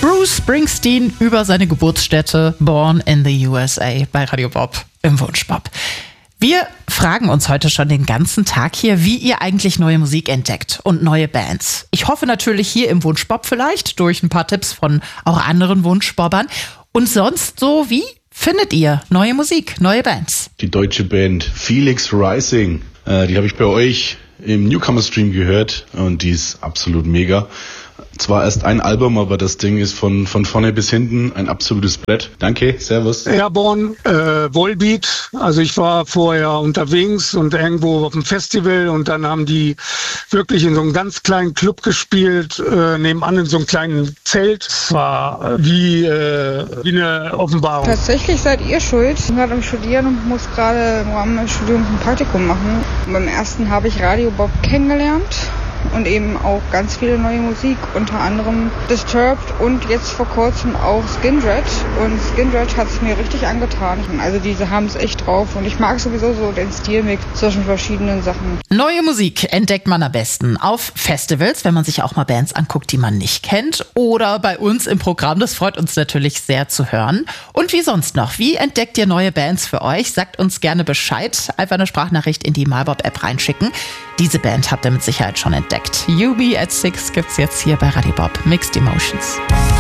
Bruce Springsteen über seine Geburtsstätte Born in the USA bei Radio Bob im Wunschbob. Wir fragen uns heute schon den ganzen Tag hier, wie ihr eigentlich neue Musik entdeckt und neue Bands. Ich hoffe natürlich hier im Wunschbob vielleicht durch ein paar Tipps von auch anderen Wunschbobbern. Und sonst so, wie findet ihr neue Musik, neue Bands? Die deutsche Band Felix Rising, die habe ich bei euch im Newcomer-Stream gehört und die ist absolut mega. Zwar erst ein Album, aber das Ding ist von vorne bis hinten ein absolutes Brett. Danke, servus. Airborne, Volbeat. Also ich war vorher unterwegs und irgendwo auf einem Festival und dann haben die wirklich in so einem ganz kleinen Club gespielt, nebenan in so einem kleinen Zelt. Es war wie eine Offenbarung. Tatsächlich seid ihr schuld. Ich bin gerade am Studieren und muss gerade im Rahmen meines Studiums ein Praktikum machen. Und beim ersten habe ich Radio Bob kennengelernt. Und eben auch ganz viele neue Musik, unter anderem Disturbed und jetzt vor kurzem auch Skindred. Und Skindred hat es mir richtig angetan. Also diese haben es echt drauf und ich mag sowieso so den Stilmix zwischen verschiedenen Sachen. Neue Musik entdeckt man am besten auf Festivals, wenn man sich auch mal Bands anguckt, die man nicht kennt, oder bei uns im Programm. Das freut uns natürlich sehr zu hören. Und wie sonst noch, wie entdeckt ihr neue Bands für euch? Sagt uns gerne Bescheid. Einfach eine Sprachnachricht in die MyBob-App reinschicken. Diese Band habt ihr mit Sicherheit schon entdeckt. UB at 6 gibt's jetzt hier bei Radio Bob. Mixed Emotions.